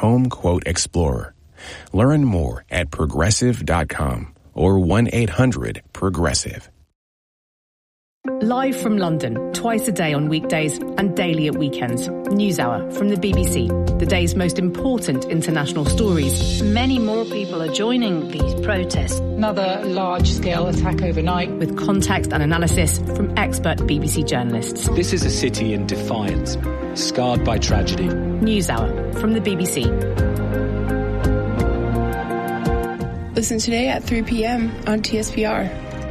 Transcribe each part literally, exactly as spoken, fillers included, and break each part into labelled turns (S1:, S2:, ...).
S1: Home Quote Explorer. Learn more at progressive dot com or one eight hundred progressive.
S2: Live from London, twice a day on weekdays and daily at weekends. NewsHour from the B B C, the day's most important international stories.
S3: Many more people are joining these protests.
S4: Another large-scale attack overnight.
S2: With context and analysis from expert B B C journalists.
S5: This is a city in defiance, scarred by tragedy.
S2: NewsHour from the B B C.
S6: Listen today at three p.m. on T S P R.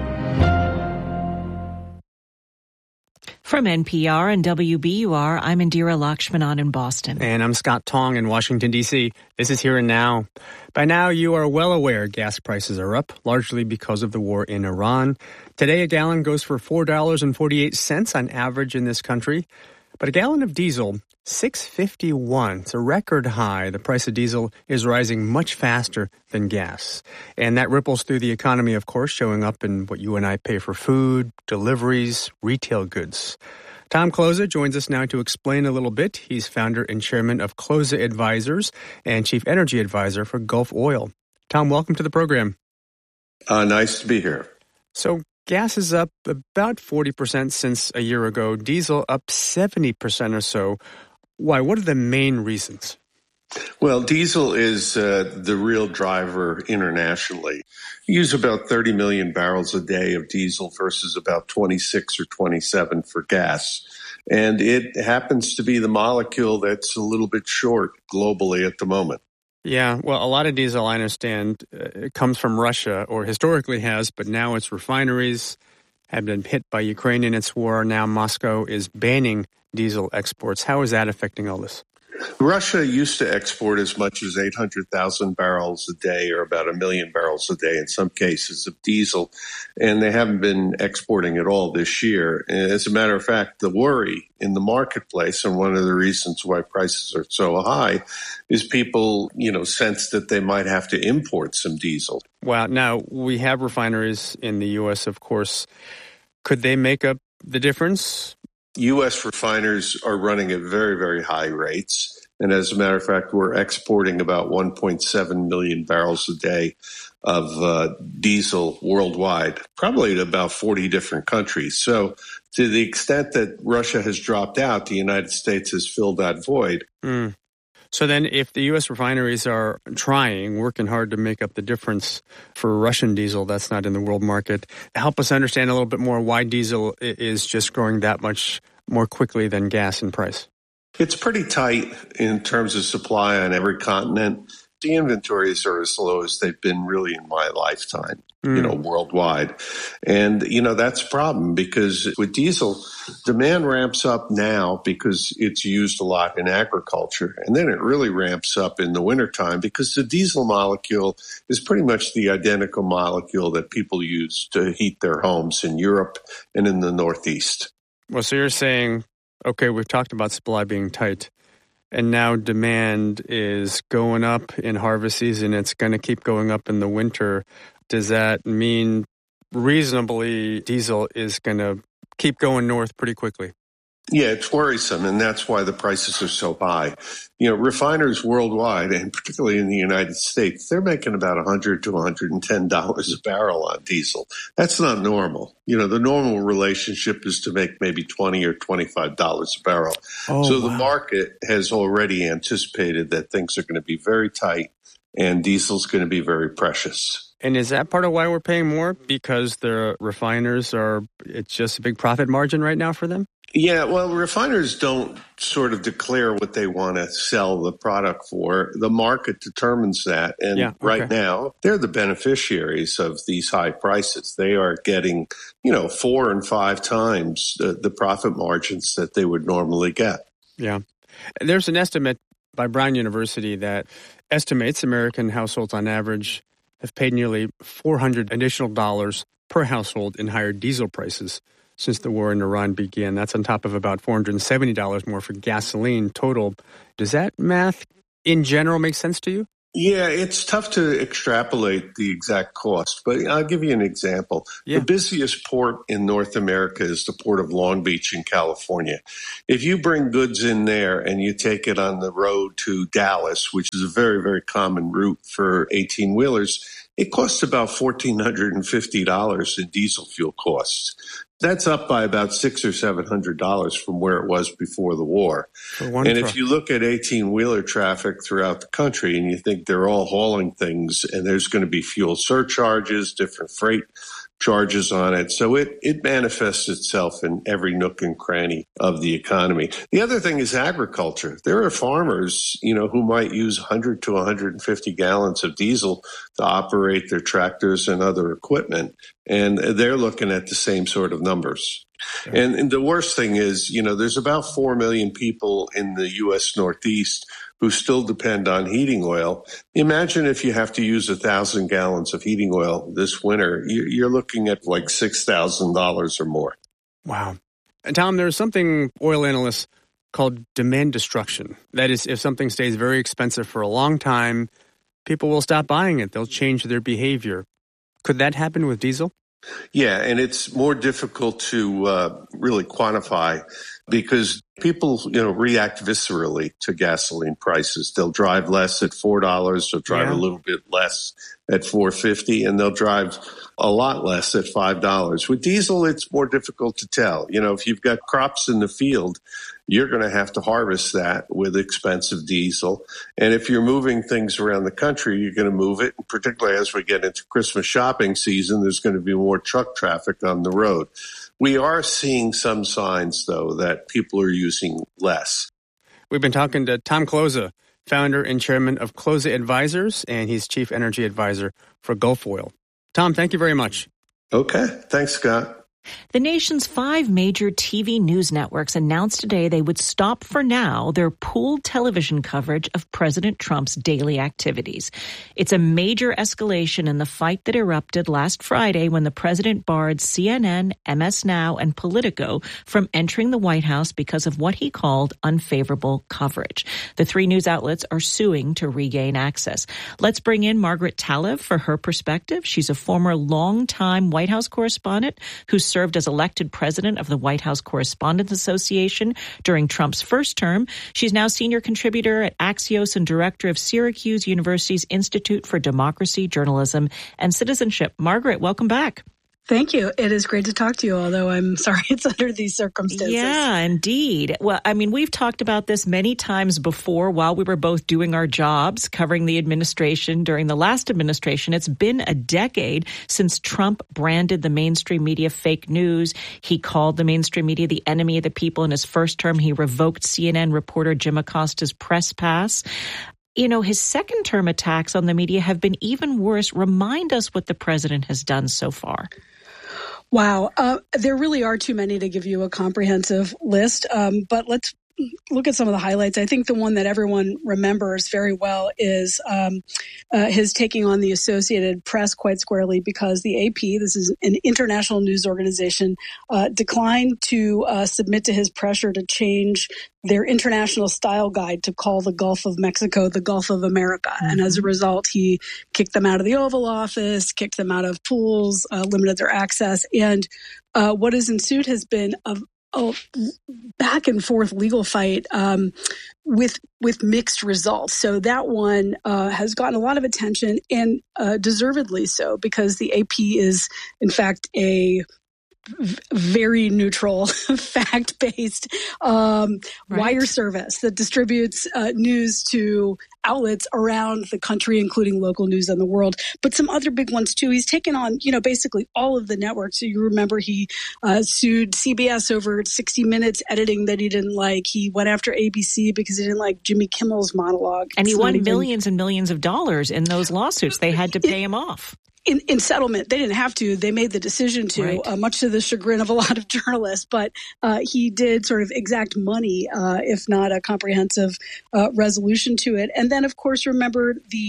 S7: From N P R and W B U R, I'm Indira Lakshmanan in Boston.
S8: And I'm Scott Tong in Washington, D C. This is Here and Now. By now, you are well aware gas prices are up, largely because of the war in Iran. Today, a gallon goes for four dollars and forty-eight cents on average in this country. But a gallon of diesel, six dollars and fifty-one cents. It's a record high. The price of diesel is rising much faster than gas. And that ripples through the economy, of course, showing up in what you and I pay for food, deliveries, retail goods. Tom Kloza joins us now to explain a little bit. He's founder and chairman of Kloza Advisors and chief energy advisor for Gulf Oil. Tom, welcome to the program.
S9: Uh, nice to be here.
S8: So gas is up about forty percent since a year ago. Diesel up seventy percent or so. Why? What are the main reasons?
S9: Well, diesel is uh, the real driver internationally. We use about thirty million barrels a day of diesel versus about twenty-six or twenty-seven for gas. And it happens to be the molecule that's a little bit short globally at the moment.
S8: Yeah, well, a lot of diesel, I understand, uh, it comes from Russia, or historically has, but now its refineries have been hit by Ukraine in its war. Now Moscow is banning diesel exports. How is that affecting all this?
S9: Russia used to export as much as eight hundred thousand barrels a day, or about a million barrels a day in some cases, of diesel, and they haven't been exporting at all this year. And as a matter of fact, the worry in the marketplace, and one of the reasons why prices are so high, is people, you know, sense that they might have to import some diesel.
S8: Wow. Now, we have refineries in the U S, of course. Could they make up the difference?
S9: U S refiners are running at very, very high rates. And as a matter of fact, we're exporting about one point seven million barrels a day of uh, diesel worldwide, probably to about forty different countries. So to the extent that Russia has dropped out, the United States has filled that void.
S8: Mm. So then if the U S refineries are trying, working hard to make up the difference for Russian diesel that's not in the world market, help us understand a little bit more why diesel is just growing that much more quickly than gas in price.
S9: It's pretty tight in terms of supply on every continent. The inventories are as low as they've been really in my lifetime, mm. you know, worldwide. And, you know, that's a problem because with diesel, demand ramps up now because it's used a lot in agriculture. And then it really ramps up in the wintertime because the diesel molecule is pretty much the identical molecule that people use to heat their homes in Europe and in the Northeast.
S8: Well, so you're saying, okay, we've talked about supply being tight. And now demand is going up in harvest season. It's going to keep going up in the winter. Does that mean reasonably diesel is going to keep going north pretty quickly?
S9: Yeah, it's worrisome, and that's why the prices are so high. You know, refiners worldwide, and particularly in the United States, they're making about one hundred to one hundred ten dollars a barrel on diesel. That's not normal. You know, the normal relationship is to make maybe twenty or twenty-five dollars a barrel. Oh, so wow. The market has already anticipated that things are going to be very tight, and diesel's going to be very precious.
S8: And is that part of why we're paying more? Because the refiners are, it's just a big profit margin right now for them?
S9: Yeah, well, refiners don't sort of declare what they want to sell the product for. The market determines that. And yeah, okay. Right now, they're the beneficiaries of these high prices. They are getting, you know, four and five times the, the profit margins that they would normally get.
S8: Yeah. There's an estimate by Brown University that estimates American households on average have paid nearly four hundred additional dollars per household in higher diesel prices since the war in Iran began. That's on top of about four hundred seventy dollars more for gasoline total. Does that math in general make sense to you?
S9: Yeah, it's tough to extrapolate the exact cost, but I'll give you an example.
S8: Yeah.
S9: The busiest port in North America is the port of Long Beach in California. If you bring goods in there and you take it on the road to Dallas, which is a very, very common route for eighteen-wheelers, it costs about one thousand four hundred fifty dollars in diesel fuel costs. That's up by about six or seven hundred dollars from where it was before the war. And truck. If you look at eighteen-wheeler traffic throughout the country and you think they're all hauling things and there's going to be fuel surcharges, different freight charges on it. So it, it manifests itself in every nook and cranny of the economy. The other thing is agriculture. There are farmers, you know, who might use one hundred to one hundred fifty gallons of diesel to operate their tractors and other equipment. And they're looking at the same sort of numbers. Yeah. And, and the worst thing is, you know, there's about four million people in the U S Northeast who still depend on heating oil. Imagine if you have to use a thousand gallons of heating oil this winter, you're looking at like six thousand dollars or more.
S8: Wow. And Tom, there's something oil analysts called demand destruction. That is, if something stays very expensive for a long time, people will stop buying it. They'll change their behavior. Could that happen with diesel?
S9: Yeah, and it's more difficult to uh, really quantify because people, you know, react viscerally to gasoline prices. They'll drive less at four dollars, they'll drive yeah. a little bit less at four dollars and fifty cents, and they'll drive a lot less at five dollars. With diesel, it's more difficult to tell. You know, if you've got crops in the field, you're going to have to harvest that with expensive diesel. And if you're moving things around the country, you're going to move it. And particularly as we get into Christmas shopping season, there's going to be more truck traffic on the road. We are seeing some signs, though, that people are using less.
S8: We've been talking to Tom Kloza, founder and chairman of Kloza Advisors, and he's chief energy advisor for Gulf Oil. Tom, thank you very much.
S9: Okay. Thanks, Scott.
S7: The nation's five major T V news networks announced today they would stop for now their pooled television coverage of President Trump's daily activities. It's a major escalation in the fight that erupted last Friday when the president barred C N N, M S Now, and Politico from entering the White House because of what he called unfavorable coverage. The three news outlets are suing to regain access. Let's bring in Margaret Talev for her perspective. She's a former longtime White House correspondent who served as elected president of the White House Correspondents Association during Trump's first term. She's now senior contributor at Axios and director of Syracuse University's Institute for Democracy, Journalism, and Citizenship. Margaret, welcome back.
S10: Thank you. It is great to talk to you, although I'm sorry it's under these circumstances.
S7: Yeah, indeed. Well, I mean, we've talked about this many times before while we were both doing our jobs, covering the administration during the last administration. It's been a decade since Trump branded the mainstream media fake news. He called the mainstream media the enemy of the people in his first term. He revoked C N N reporter Jim Acosta's press pass. You know, his second term attacks on the media have been even worse. Remind us what the president has done so far.
S10: Wow. Uh, there really are too many to give you a comprehensive list, um, but let's look at some of the highlights. I think the one that everyone remembers very well is um, uh, his taking on the Associated Press quite squarely because the A P, this is an international news organization, uh, declined to uh, submit to his pressure to change their international style guide to call the Gulf of Mexico the Gulf of America. Mm-hmm. And as a result, he kicked them out of the Oval Office, kicked them out of pools, uh, limited their access. And uh, what has ensued has been a a back and forth legal fight um, with with mixed results. So that one uh, has gotten a lot of attention, and uh, deservedly so, because the A P is, in fact, a very neutral, fact-based um, right. wire service that distributes uh, news to outlets around the country, including local news and the world, but some other big ones too. He's taken on, you know, basically all of the networks. So you remember he uh, sued C B S over sixty minutes editing that he didn't like. He went after A B C because he didn't like Jimmy Kimmel's monologue.
S7: And he
S10: it's
S7: won
S10: even,
S7: millions and millions of dollars in those lawsuits. They had to pay
S10: it,
S7: him off.
S10: In, in settlement, they didn't have to. They made the decision to,
S7: right.
S10: uh, much to the chagrin of a lot of journalists. But uh, he did sort of exact money, uh, if not a comprehensive uh, resolution to it. And then, of course, remember the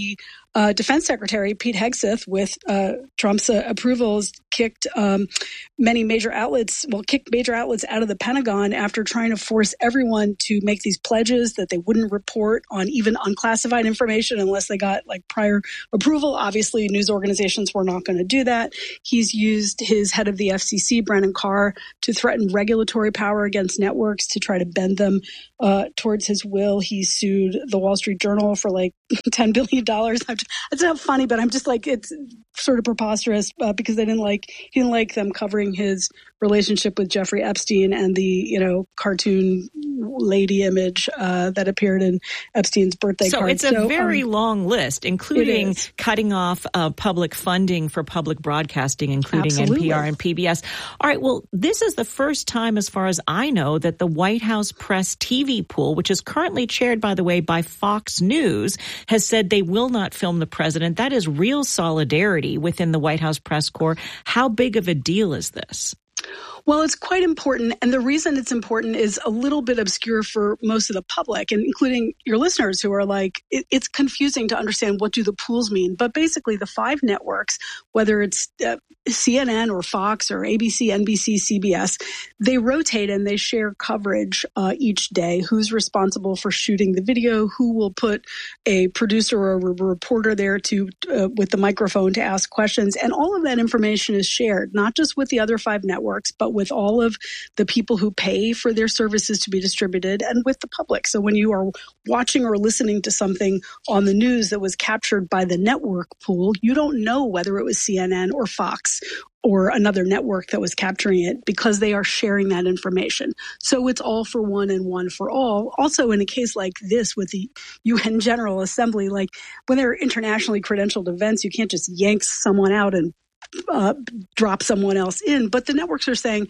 S10: Uh, Defense Secretary Pete Hegseth, with uh, Trump's uh, approval, has kicked um, many major outlets, well, kicked major outlets out of the Pentagon after trying to force everyone to make these pledges that they wouldn't report on even unclassified information unless they got like prior approval. Obviously, news organizations were not going to do that. He's used his head of the F C C, Brennan Carr, to threaten regulatory power against networks to try to bend them uh, towards his will. He sued the Wall Street Journal for like ten billion dollars. It's not funny, but I'm just like, it's sort of preposterous uh, because they didn't like, he didn't like them covering his relationship with Jeffrey Epstein and the, you know, cartoon lady image uh, that appeared in Epstein's birthday
S7: so
S10: card.
S7: It's a so, very um, long list, including cutting off uh, public funding for public broadcasting, including absolutely. N P R and P B S. All right, well, this is the first time, as far as I know, that the White House Press T V pool, which is currently chaired, by the way, by Fox News, has said they will not film the president. That is real solidarity within the White House press corps. How big of a deal is this?
S10: Well, it's quite important. And the reason it's important is a little bit obscure for most of the public, and including your listeners who are like, it, it's confusing to understand what do the pools mean. But basically the five networks, whether it's uh, C N N or Fox or A B C, N B C, C B S, they rotate and they share coverage uh, each day. Who's responsible for shooting the video? Who will put a producer or a reporter there to uh, with the microphone to ask questions? And all of that information is shared, not just with the other five networks, but with all of the people who pay for their services to be distributed and with the public. So when you are watching or listening to something on the news that was captured by the network pool, you don't know whether it was C N N or Fox or another network that was capturing it because they are sharing that information. So it's all for one and one for all. Also, in a case like this with the U N General Assembly, like when there are internationally credentialed events, you can't just yank someone out and Uh, drop someone else in. But the networks are saying,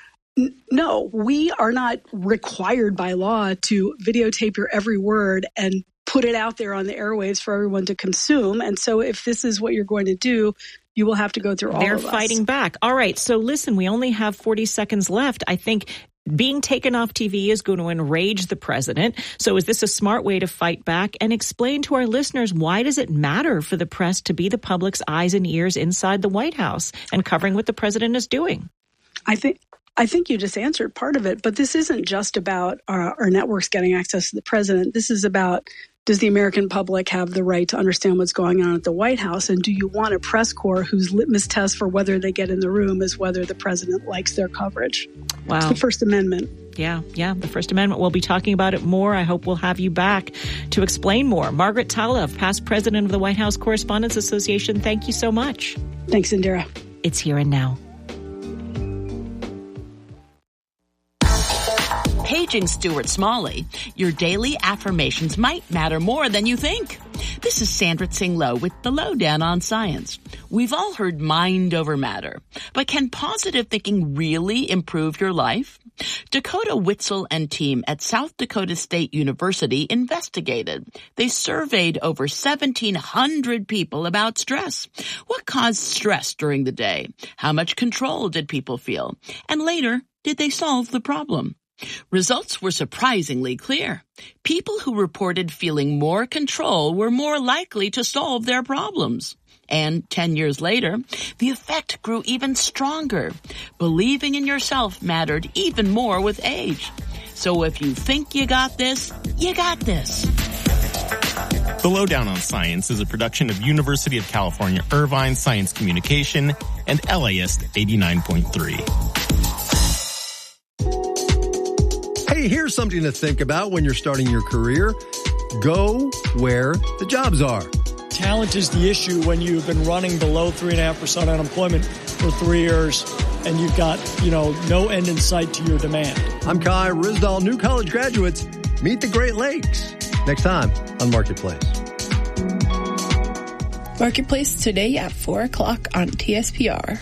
S10: no, we are not required by law to videotape your every word and put it out there on the airwaves for everyone to consume. And so if this is what you're going to do, you will have to go through all
S7: They're
S10: of us.
S7: They're fighting back. All right. So listen, we only have forty seconds left. I think being taken off T V is going to enrage the president. So is this a smart way to fight back? And explain to our listeners, why does it matter for the press to be the public's eyes and ears inside the White House and covering what the president is doing?
S10: I think I think you just answered part of it, but this isn't just about our, our networks getting access to the president. This is about, does the American public have the right to understand what's going on at the White House? And do you want a press corps whose litmus test for whether they get in the room is whether the president likes their coverage?
S7: Wow.
S10: It's the First Amendment.
S7: Yeah, yeah, the First Amendment. We'll be talking about it more. I hope we'll have you back to explain more. Margaret Talev, past president of the White House Correspondents Association, thank you so much.
S10: Thanks, Indira.
S7: It's Here and Now.
S11: Paging Stuart Smalley, your daily affirmations might matter more than you think. This is Sandra Tsing Loh with the Lowdown on Science. We've all heard mind over matter, but can positive thinking really improve your life? Dakota Witzel and team at South Dakota State University investigated. They surveyed over seventeen hundred people about stress. What caused stress during the day? How much control did people feel? And later, did they solve the problem? Results were surprisingly clear. People who reported feeling more control were more likely to solve their problems. And ten years later, the effect grew even stronger. Believing in yourself mattered even more with age. So if you think you got this, you got this.
S12: The Lowdown on Science is a production of University of California, Irvine Science Communication and L A S eighty-nine point three.
S13: Hey, here's something to think about when you're starting your career. Go where the jobs are.
S14: Talent is the issue when you've been running below three and a half percent unemployment for three years and you've got, you know, no end in sight to your demand.
S13: I'm Kai Ryssdal. New college graduates, meet the Great Lakes. Next time on Marketplace.
S6: Marketplace today at four o'clock on T S P R.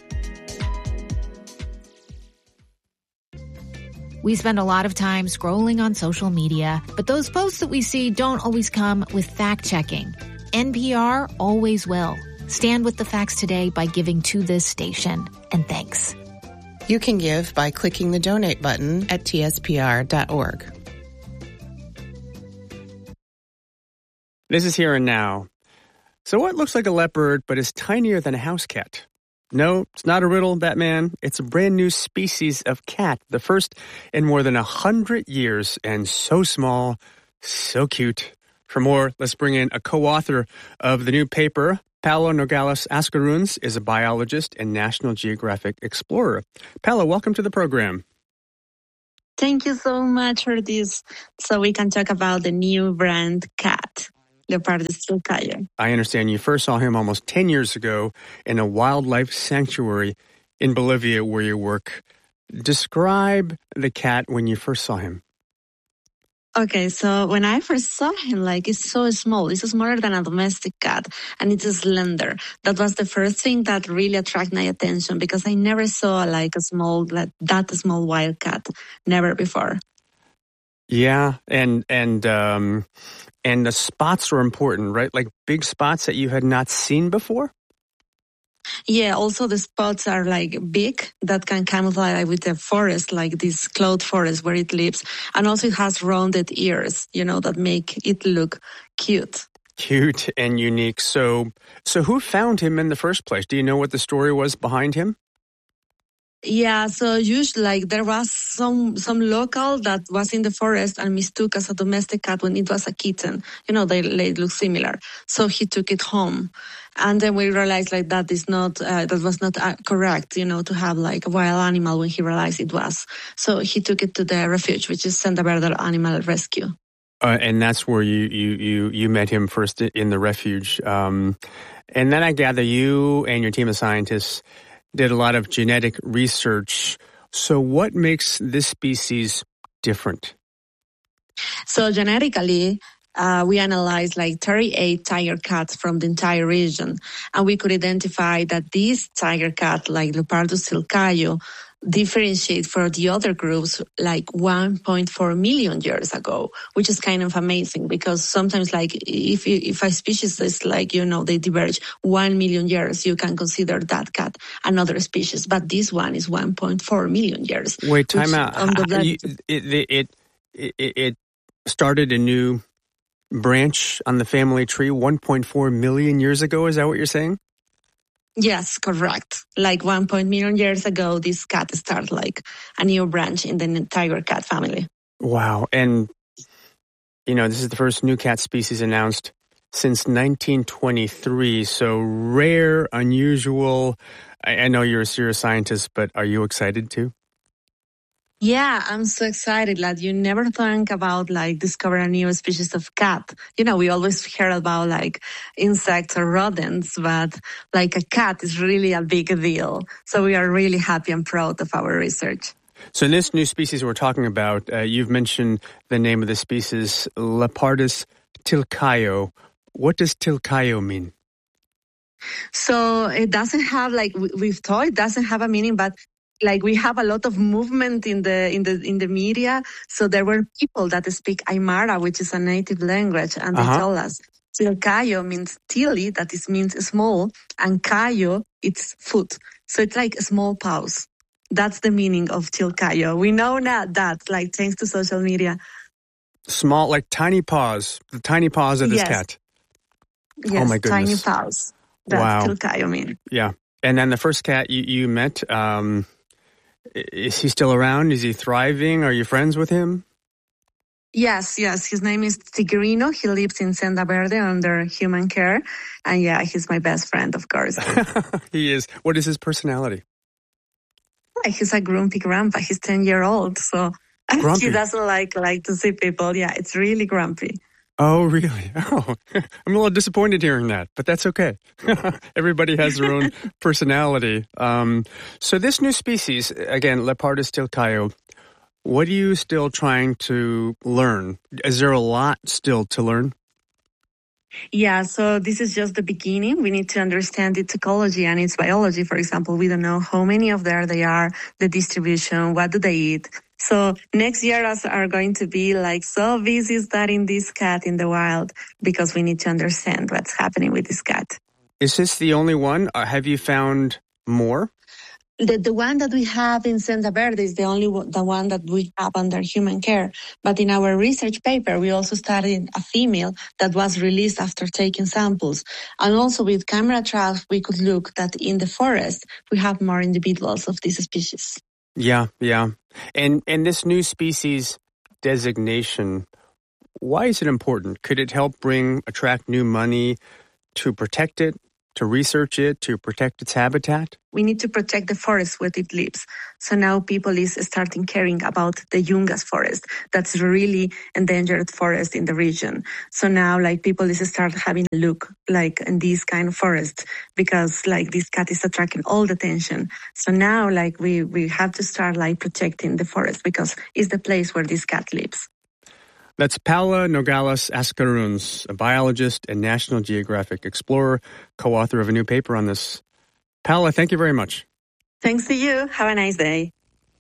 S15: We spend a lot of time scrolling on social media, but those posts that we see don't always come with fact-checking. N P R always will. Stand with the facts today by giving to this station. And thanks.
S16: You can give by clicking the donate button at T S P R dot org.
S8: This is Here and Now. So what looks like a leopard but is tinier than a house cat? No, it's not a riddle, Batman. It's a brand new species of cat, the first in more than a hundred years, and so small, so cute. For more, let's bring in a co-author of the new paper. Paula Nogales Ascaruns is a biologist and National Geographic explorer. Paula, welcome to the program.
S17: Thank you so much for this, so we can talk about the new brand cat, Leopardus tilcaio.
S8: I understand you first saw him almost ten years ago in a wildlife sanctuary in Bolivia where you work. Describe the cat when you first saw him.
S17: Okay, so when I first saw him, like, it's so small. It's smaller than a domestic cat, and it's slender. That was the first thing that really attracted my attention, because I never saw, like, a small, like, that small wild cat. Never before.
S8: Yeah, and and um, and the spots were important, right? Like big spots that you had not seen before?
S17: Yeah, also the spots are like big that can camouflage with the forest, like this cloud forest where it lives. And also it has rounded ears, you know, that make it look cute.
S8: Cute and unique. So, so who found him in the first place? Do you know what the story was behind him?
S17: Yeah, so usually like there was some some local that was in the forest and mistook as a domestic cat when it was a kitten. You know, they, they look similar. So he took it home. And then we realized like that is not, uh, that was not uh, correct, you know, to have like a wild animal when he realized it was. So he took it to the refuge, which is Senda Verde Animal Rescue.
S8: Uh, and that's where you, you, you, you met him first in the refuge. Um, and then I gather you and your team of scientists did a lot of genetic research. So what makes this species different?
S17: So genetically, uh, we analyzed like thirty-eight tiger cats from the entire region. And we could identify that this tiger cat, like Leopardus tilcaio, differentiate from the other groups like one point four million years ago, which is kind of amazing because sometimes like if you, if a species is like, you know, they diverge one million years, you can consider that cat another species. But this one is one point four million years.
S8: Wait, time out. The you, it, it, it, it started a new branch on the family tree one point four million years ago. Is that what you're saying?
S17: Yes, correct. Like one point million years ago, this cat started like a new branch in the tiger cat family.
S8: Wow. And, you know, this is the first new cat species announced since nineteen twenty-three. So rare, unusual. I, I know you're a serious scientist, but are you excited too?
S17: Yeah, I'm so excited. Like, you never think about, like, discovering a new species of cat. You know, we always hear about, like, insects or rodents, but, like, a cat is really a big deal. So we are really happy and proud of our research.
S8: So in this new species we're talking about, uh, you've mentioned the name of the species, Leopardus tilcaio. What does tilcaio mean?
S17: So it doesn't have, like, we've thought it doesn't have a meaning, but like we have a lot of movement in the in the in the media. So there were people that speak Aymara, which is a native language, and they uh-huh. tell us tilcaio means tili, that is means small, and caio, it's foot. So it's like small paws. That's the meaning of tilcaio. We know now that, like, thanks to social media.
S8: Small, like tiny paws, the tiny paws of this
S17: yes.
S8: cat.
S17: Yes,
S8: oh my goodness.
S17: Tiny paws. That's
S8: wow.
S17: tilcaio means.
S8: Yeah. And then the first cat you, you met, um, is he still around? Is he thriving? Are you friends with him?
S17: Yes, yes. His name is Tigrino. He lives in Senda Verde under human care. And yeah, he's my best friend, of course.
S8: He is. What is his personality?
S17: He's a grumpy grandpa. He's ten years old. So grumpy. He doesn't like, like to see people. Yeah, it's really grumpy.
S8: Oh, really? Oh, I'm a little disappointed hearing that, but that's okay. Everybody has their own personality. Um, so this new species, again, Leopardus tilcaio, what are you still trying to learn? Is there a lot still to learn?
S17: Yeah, so this is just the beginning. We need to understand its ecology and its biology. For example, we don't know how many of there they are, the distribution, what do they eat. So next years are going to be like so busy studying this cat in the wild because we need to understand what's happening with this cat.
S8: Is this the only one? Or have you found more?
S17: The, the one that we have in Senda Verde is the only one, the one that we have under human care. But in our research paper, we also studied a female that was released after taking samples. And also with camera traps, we could look that in the forest, we have more individuals of this species.
S8: Yeah, yeah. And, and this new species designation, why is it important? Could it help bring, attract new money to protect it, to research it, to protect its habitat?
S17: We need to protect the forest where it lives. So now people is starting caring about the Yungas forest. That's really endangered forest in the region. So now like people is start having a look like in these kind of forests because like this cat is attracting all the attention. So now like we, we have to start like protecting the forest because it's the place where this cat lives.
S8: That's Paula Nogales Ascaruns, a biologist and National Geographic explorer, co-author of a new paper on this. Paula, thank you very much.
S17: Thanks to you. Have a nice day.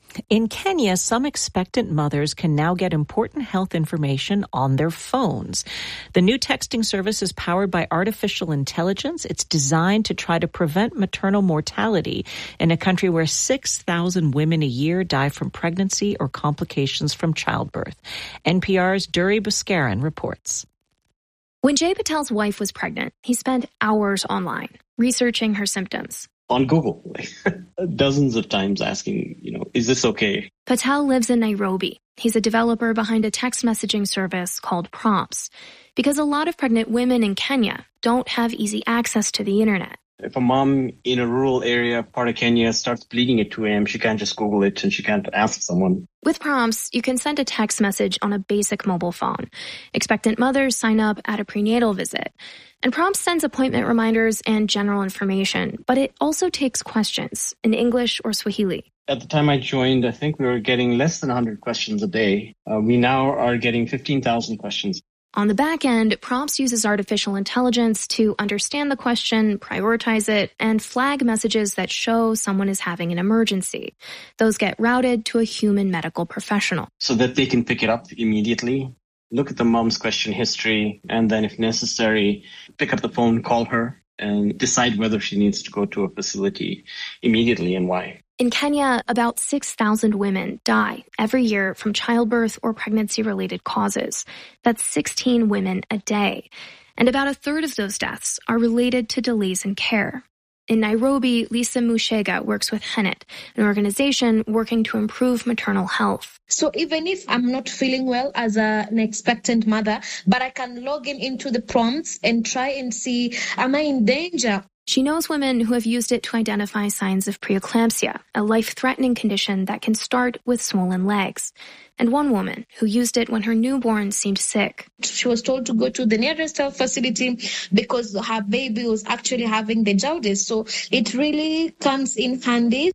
S7: In Kenya, some expectant mothers can now get important health information on their phones. The new texting service is powered by artificial intelligence. It's designed to try to prevent maternal mortality in a country where six thousand women a year die from pregnancy or complications from childbirth. N P R's Duri Buskaran reports.
S18: When Jay Patel's wife was pregnant, he spent hours online researching her symptoms.
S19: On Google, like, dozens of times asking, you know, is this okay?
S18: Patel lives in Nairobi. He's a developer behind a text messaging service called Prompts, because a lot of pregnant women in Kenya don't have easy access to the internet.
S19: If a mom in a rural area, part of Kenya, starts bleeding at two a.m., she can't just Google it and she can't ask someone.
S18: With Prompts, you can send a text message on a basic mobile phone. Expectant mothers sign up at a prenatal visit. And Prompts sends appointment reminders and general information, but it also takes questions in English or Swahili.
S19: At the time I joined, I think we were getting less than one hundred questions a day. Uh, we now are getting fifteen thousand questions.
S18: On the back end, Prompts uses artificial intelligence to understand the question, prioritize it, and flag messages that show someone is having an emergency. Those get routed to a human medical professional.
S19: So that they can pick it up immediately, look at the mom's question history, and then if necessary, pick up the phone, call her, and decide whether she needs to go to a facility immediately and why.
S18: In Kenya, about six thousand women die every year from childbirth or pregnancy-related causes. That's sixteen women a day. And about a third of those deaths are related to delays in care. In Nairobi, Lisa Mushega works with Hennet, an organization working to improve maternal health.
S20: So even if I'm not feeling well as a, an expectant mother, but I can log in into the prompts and try and see, am I in danger?
S18: She knows women who have used it to identify signs of preeclampsia, a life-threatening condition that can start with swollen legs. And one woman who used it when her newborn seemed sick.
S20: She was told to go to the nearest health facility because her baby was actually having the jaundice. So it really comes in handy.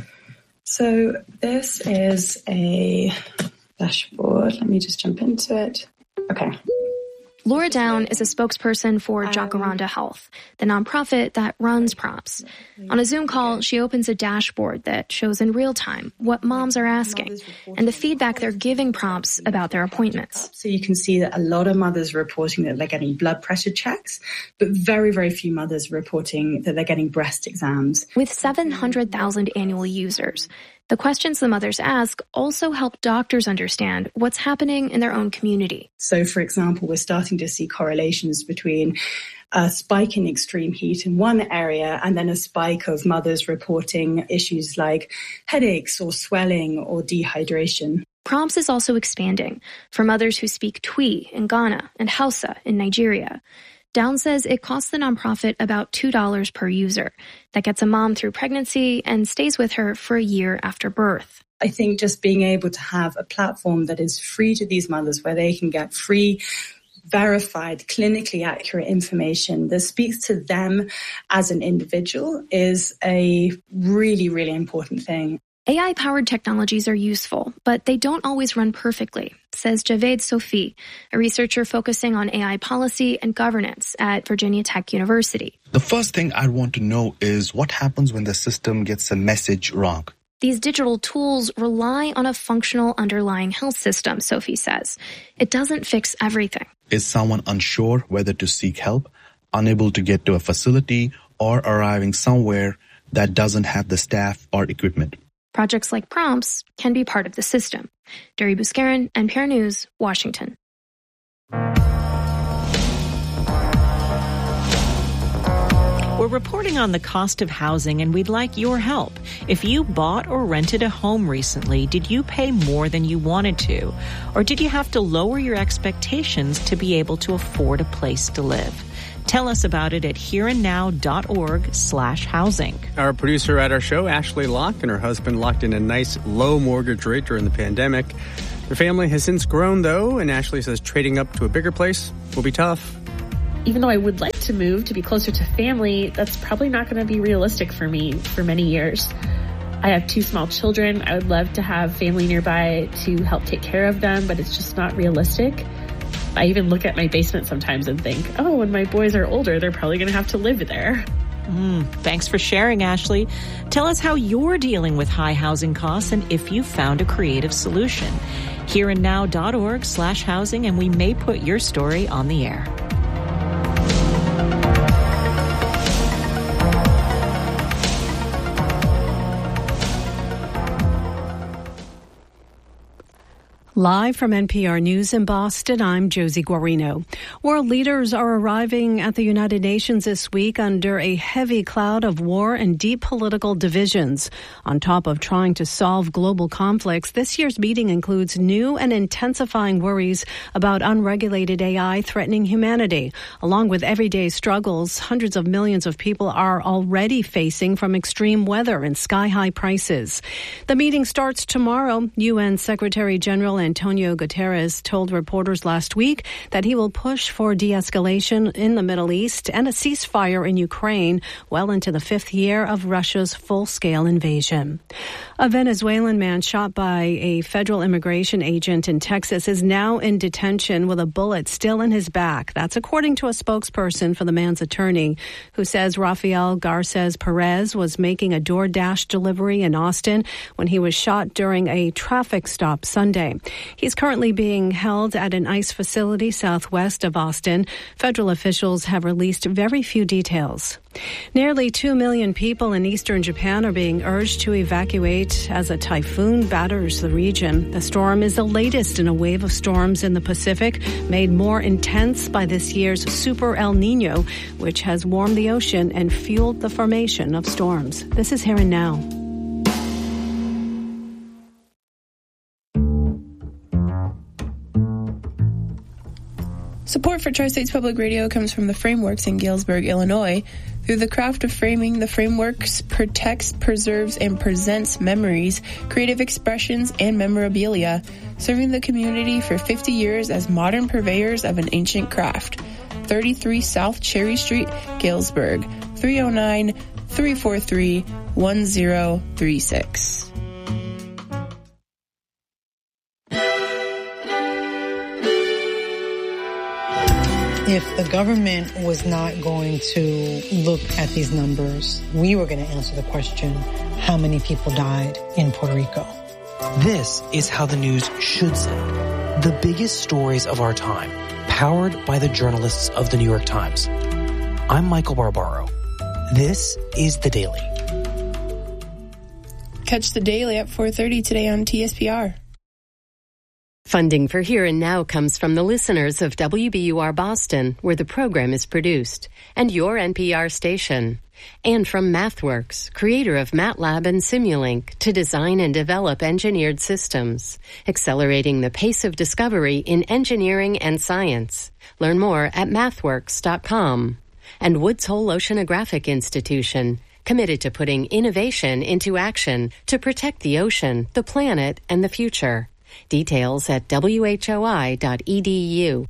S21: So this is a dashboard. Let me just jump into it. Okay.
S18: Laura Down is a spokesperson for Jacaranda Health, the nonprofit that runs Prompts. On a Zoom call, she opens a dashboard that shows in real time what moms are asking and the feedback they're giving Prompts about their appointments.
S21: So you can see that a lot of mothers are reporting that they're getting blood pressure checks, but very, very few mothers are reporting that they're getting breast exams.
S18: With seven hundred thousand annual users, the questions the mothers ask also help doctors understand what's happening in their own community.
S21: So, for example, we're starting to see correlations between a spike in extreme heat in one area and then a spike of mothers reporting issues like headaches or swelling or dehydration.
S18: Prompts is also expanding for mothers who speak Twi in Ghana and Hausa in Nigeria. Down says it costs the nonprofit about two dollars per user. That gets a mom through pregnancy and stays with her for a year after birth.
S21: I think just being able to have a platform that is free to these mothers where they can get free, verified, clinically accurate information that speaks to them as an individual is a really, really important thing.
S18: A I-powered technologies are useful, but they don't always run perfectly, says Javed Sofi, a researcher focusing on A I policy and governance at Virginia Tech University.
S22: The first thing I'd want to know is what happens when the system gets a message wrong.
S18: These digital tools rely on a functional underlying health system, Sophie says. It doesn't fix everything.
S22: Is someone unsure whether to seek help, unable to get to a facility, or arriving somewhere that doesn't have the staff or equipment.
S18: Projects like Prompts can be part of the system. Duri Buscarin, N P R News, Washington.
S7: We're reporting on the cost of housing, and we'd like your help. If you bought or rented a home recently, did you pay more than you wanted to? Or did you have to lower your expectations to be able to afford a place to live? Tell us about it at hereandnow.org slash housing.
S8: Our producer at our show, Ashley Locke, and her husband locked in a nice low mortgage rate during the pandemic. Their family has since grown, though, and Ashley says trading up to a bigger place will be tough.
S1: Even though I would like to move to be closer to family, that's probably not going to be realistic for me for many years. I have two small children. I would love to have family nearby to help take care of them, but it's just not realistic. I even look at my basement sometimes and think, oh, when my boys are older, they're probably going to have to live there.
S7: Mm, thanks for sharing, Ashley. Tell us how you're dealing with high housing costs and if you found a creative solution. hereandnow.org slash housing, and we may put your story on the air.
S3: Live from N P R News in Boston, I'm Josie Guarino. World leaders are arriving at the United Nations this week under a heavy cloud of war and deep political divisions. On top of trying to solve global conflicts, this year's meeting includes new and intensifying worries about unregulated A I threatening humanity. Along with everyday struggles, hundreds of millions of people are already facing from extreme weather and sky-high prices. The meeting starts tomorrow. U N Secretary General Antonio Guterres told reporters last week that he will push for de-escalation in the Middle East and a ceasefire in Ukraine well into the fifth year of Russia's full-scale invasion. A Venezuelan man shot by a federal immigration agent in Texas is now in detention with a bullet still in his back. That's according to a spokesperson for the man's attorney, who says Rafael Garces Perez was making a DoorDash delivery in Austin when he was shot during a traffic stop Sunday. He's currently being held at an ICE facility southwest of Austin. Federal officials have released very few details. Nearly two million people in eastern Japan are being urged to evacuate as a typhoon batters the region. The storm is the latest in a wave of storms in the Pacific, made more intense by this year's Super El Nino, which has warmed the ocean and fueled the formation of storms. This is Here and Now.
S6: Support for Tri-States Public Radio comes from the Frameworks in Galesburg, Illinois. Through the craft of framing, the Frameworks protects, preserves, and presents memories, creative expressions, and memorabilia, serving the community for fifty years as modern purveyors of an ancient craft. thirty-three South Cherry Street, Galesburg, three oh nine, three four three, one oh three six.
S23: If the government was not going to look at these numbers, we were going to answer the question, how many people died in Puerto Rico?
S24: This is how the news should sound. The biggest stories of our time, powered by the journalists of the New York Times. I'm Michael Barbaro. This is The Daily.
S6: Catch The Daily at four thirty today on T S P R.
S25: Funding for Here and Now comes from the listeners of W B U R Boston, where the program is produced, and your N P R station. And from MathWorks, creator of MATLAB and Simulink, to design and develop engineered systems, accelerating the pace of discovery in engineering and science. Learn more at mathworks dot com. And Woods Hole Oceanographic Institution, committed to putting innovation into action to protect the ocean, the planet, and the future. Details at W H O I dot E D U.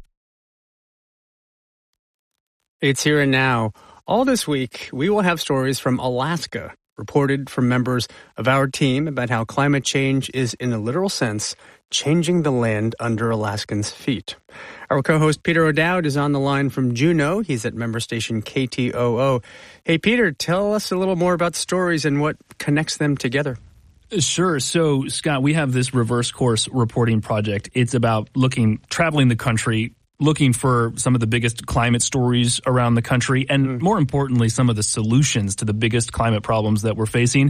S8: It's Here and Now. All this week, we will have stories from Alaska, reported from members of our team about how climate change is, in a literal sense, changing the land under Alaskans' feet. Our co-host Peter O'Dowd is on the line from Juneau. He's at member station K T O O. Hey, Peter, tell us a little more about stories and what connects them together.
S26: Sure. So, Scott, we have this reverse course reporting project. It's about looking, traveling the country, looking for some of the biggest climate stories around the country and, mm. more importantly, some of the solutions to the biggest climate problems that we're facing.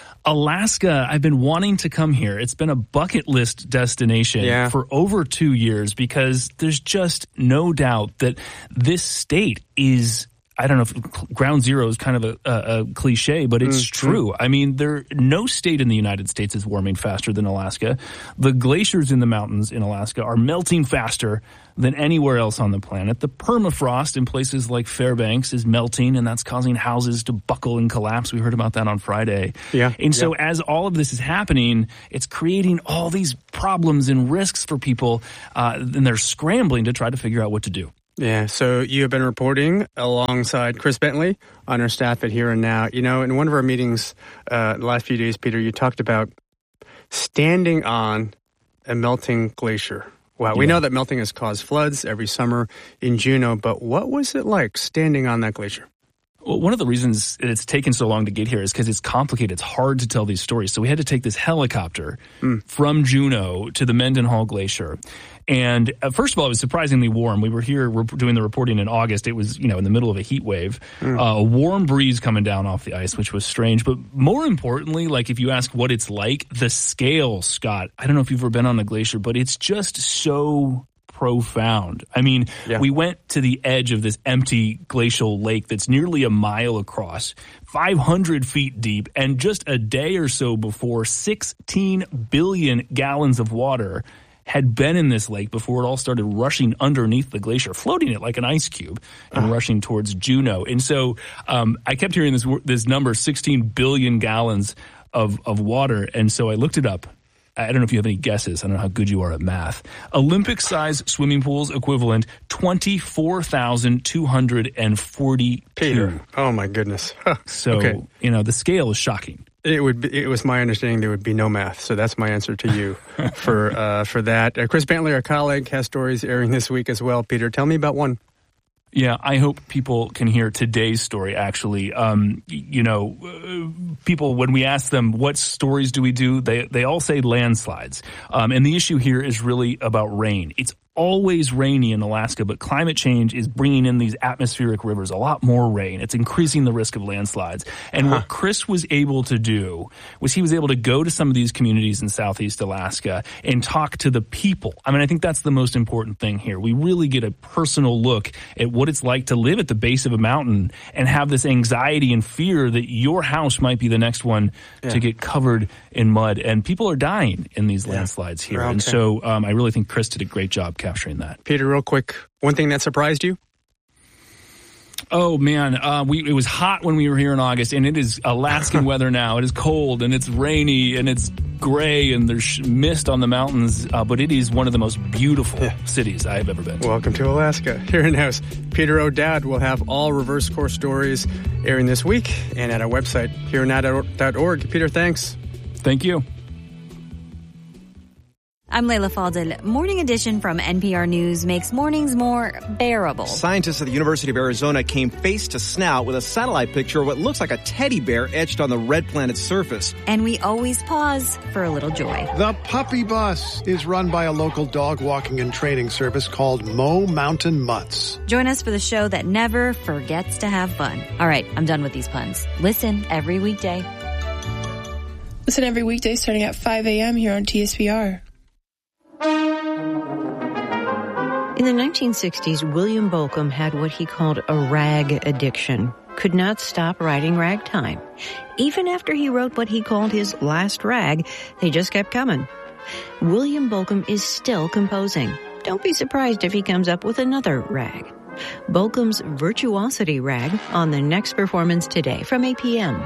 S26: Alaska, I've been wanting to come here. It's been a bucket list destination yeah. for over two years because there's just no doubt that this state is, I don't know if ground zero is kind of a, a, a cliche, but it's mm-hmm. true. I mean, there no state in the United States is warming faster than Alaska. The glaciers in the mountains in Alaska are melting faster than anywhere else on the planet. The permafrost in places like Fairbanks is melting, and that's causing houses to buckle and collapse. We heard about that on Friday.
S8: Yeah.
S26: And so
S8: yeah.
S26: as all of this is happening, it's creating all these problems and risks for people, uh, and they're scrambling to try to figure out what to do.
S8: Yeah, so you have been reporting alongside Chris Bentley on our staff at Here and Now. You know, in one of our meetings uh, the last few days, Peter, you talked about standing on a melting glacier. Wow, we yeah. know that melting has caused floods every summer in Juneau, but what was it like standing on that glacier?
S26: Well, one of the reasons it's taken so long to get here is because it's complicated. It's hard to tell these stories. So we had to take this helicopter mm. from Juneau to the Mendenhall Glacier. And uh, first of all, it was surprisingly warm. We were here we're doing the reporting in August. It was, you know, in the middle of a heat wave. Mm. Uh, a warm breeze coming down off the ice, which was strange. But more importantly, like if you ask what it's like, the scale, Scott, I don't know if you've ever been on a glacier, but it's just so profound. I mean, yeah. we went to the edge of this empty glacial lake that's nearly a mile across, five hundred feet deep, and just a day or so before, sixteen billion gallons of water had been in this lake before it all started rushing underneath the glacier, floating it like an ice cube and uh. rushing towards Juneau. And so um, I kept hearing this this number, sixteen billion gallons of, of water, and so I looked it up. I don't know if you have any guesses. I don't know how good you are at math. Olympic-sized swimming pools equivalent twenty-four thousand two hundred forty-two.
S8: Peter, oh my goodness.
S26: So,
S8: okay.
S26: you know, the scale is shocking.
S8: It would. Be, it was my understanding there would be no math, so that's my answer to you for uh, for that. Uh, Chris Bentley, our colleague, has stories airing this week as well. Peter, tell me about one.
S26: Yeah, I hope people can hear today's story, actually. Um, you know, uh, people, when we ask them what stories do we do, they, they all say landslides. Um, and the issue here is really about rain. It's always rainy in Alaska, but climate change is bringing in these atmospheric rivers, a lot more rain. It's increasing the risk of landslides. And uh-huh. what Chris was able to do was he was able to go to some of these communities in Southeast Alaska and talk to the people. I mean, I think that's the most important thing here. We really get a personal look at what it's like to live at the base of a mountain and have this anxiety and fear that your house might be the next one yeah. to get covered in mud. And people are dying in these yeah. landslides here. Okay. And so um, I really think Chris did a great job capturing that.
S8: Peter, real quick, one thing that surprised you?
S26: Oh, man. Uh, we it was hot when we were here in August, and it is Alaskan weather now. It is cold, and it's rainy, and it's gray, and there's mist on the mountains, uh, but it is one of the most beautiful yeah. cities I've ever been to.
S8: Welcome to Alaska. Here in house, Peter O'Dowd will have all Reverse Course stories airing this week and at our website, here now dot org. Peter, thanks.
S26: Thank you.
S2: I'm Layla Faldin. Morning Edition from N P R News makes mornings more bearable.
S4: Scientists at the University of Arizona came face to snout with a satellite picture of what looks like a teddy bear etched on the red planet's surface.
S2: And we always pause for a little joy.
S5: The Puppy Bus is run by a local dog walking and training service called Mo Mountain Mutts.
S2: Join us for the show that never forgets to have fun. All right, I'm done with these puns. Listen every weekday.
S6: Listen every weekday starting at five a.m. here on T S P R.
S9: In the nineteen sixties, William Bolcom had what he called a rag addiction. Could not stop writing ragtime. Even after he wrote what he called his last rag, they just kept coming. William Bolcom is still composing. Don't be surprised if he comes up with another rag. Bolcom's Virtuosity Rag on the next performance today from eight p.m.